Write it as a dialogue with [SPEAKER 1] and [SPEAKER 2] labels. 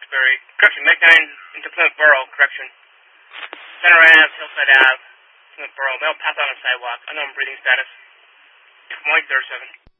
[SPEAKER 1] Roxbury. Correction, Mac 9 into Plymouth Borough. Correction. Center Ave, Hillside Ave, Plymouth Borough. Male path on the sidewalk. Unknown breathing status. Morning 37.